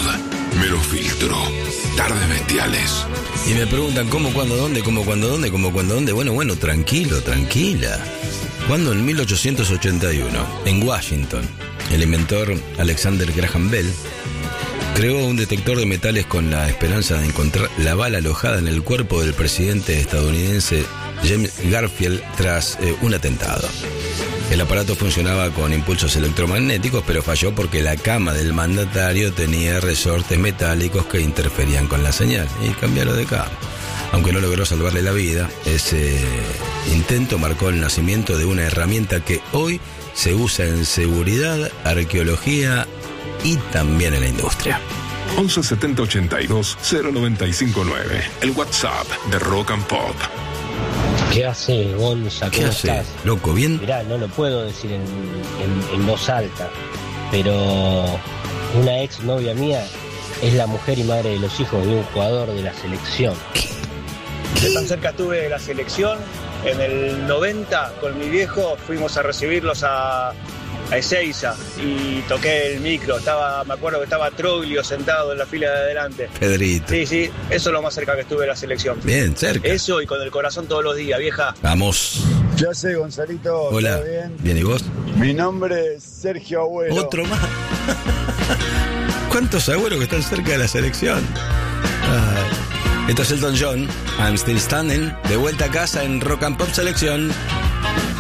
Menos filtro. Tardes bestiales. Y me preguntan cómo, cuándo, dónde, cómo, cuándo, dónde, cómo, cuándo, dónde. Bueno, tranquilo, tranquila. Cuando en 1881, en Washington, el inventor Alexander Graham Bell creó un detector de metales con la esperanza de encontrar la bala alojada en el cuerpo del presidente estadounidense James Garfield tras un atentado. El aparato funcionaba con impulsos electromagnéticos, pero falló porque la cama del mandatario tenía resortes metálicos que interferían con la señal. Y cambiaron de cama. Aunque no logró salvarle la vida, ese intento marcó el nacimiento de una herramienta que hoy se usa en seguridad, arqueología y también en la industria. 11 70 82 0959. El WhatsApp de Rock and Pop. ¿Qué haces, Gonza? ¿Cómo estás? Loco, ¿bien? Mirá, no lo puedo decir en voz alta, pero una ex novia mía es la mujer y madre de los hijos de un jugador de la selección. ¿Qué tan cerca estuve de la selección? En el 90, con mi viejo, fuimos a recibirlos a Ezeiza y toqué el micro. Me acuerdo que estaba Troglio sentado en la fila de adelante. Pedrito. Sí, eso es lo más cerca que estuve de la selección. Bien, cerca. Eso y con el corazón todos los días, vieja. Vamos. ¿Qué hace, Gonzalito? Hola. ¿Todo bien? Bien, ¿y vos? Mi nombre es Sergio Agüero. Otro más. ¿Cuántos agüeros que están cerca de la selección? Esto es Elton John, I'm Still Standing, de vuelta a casa en Rock and Pop Selección.